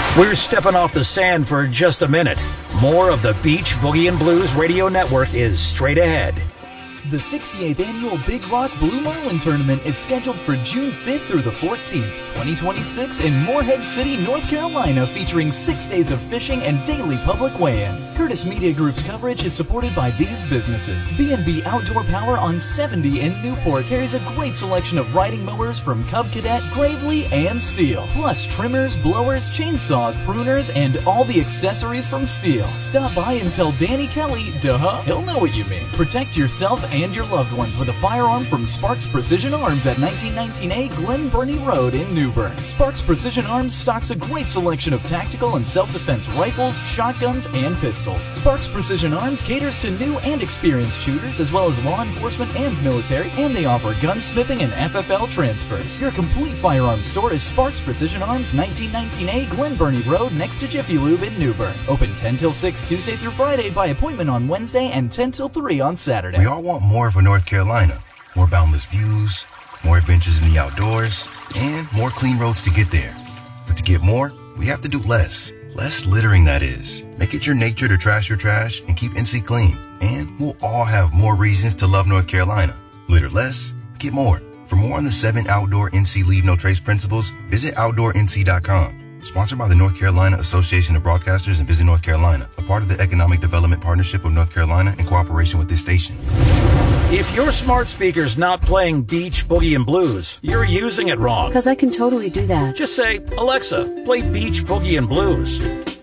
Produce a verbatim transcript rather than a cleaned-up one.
We're stepping off the sand for just a minute. More of the Beach Boogie and Blues Radio Network is straight ahead. The sixty-eighth Annual Big Rock Blue Marlin Tournament is scheduled for June fifth through the fourteenth, twenty twenty-six in Morehead City, North Carolina, featuring six days of fishing and daily public weigh-ins. Curtis Media Group's coverage is supported by these businesses. B and B Outdoor Power on seventy in Newport carries a great selection of riding mowers from Cub Cadet, Gravely, and Steel. Plus trimmers, blowers, chainsaws, pruners, and all the accessories from Steel. Stop by and tell Danny Kelly, duh, he'll know what you mean. Protect yourself and and your loved ones with a firearm from Sparks Precision Arms at nineteen nineteen A Glen Burnie Road in New Bern. Sparks Precision Arms stocks a great selection of tactical and self-defense rifles, shotguns, and pistols. Sparks Precision Arms caters to new and experienced shooters as well as law enforcement and military, and they offer gunsmithing and F F L transfers. Your complete firearms store is Sparks Precision Arms, nineteen nineteen A Glen Burnie Road next to Jiffy Lube in New Bern. Open ten till six Tuesday through Friday by appointment on Wednesday and ten till three on Saturday. We all want more for North Carolina. More boundless views, more adventures in the outdoors, and more clean roads to get there. But to get more, we have to do less. Less littering, that is. Make it your nature to trash your trash and keep N C clean. And we'll all have more reasons to love North Carolina. Litter less, get more. For more on the seven outdoor N C Leave No Trace principles, visit outdoor N C dot com. Sponsored by the North Carolina Association of Broadcasters and Visit North Carolina, a part of the Economic Development Partnership of North Carolina in cooperation with this station. If your smart speaker's not playing Beach Boogie and Blues, you're using it wrong. Because I can totally do that. Just say, Alexa, play Beach Boogie and Blues.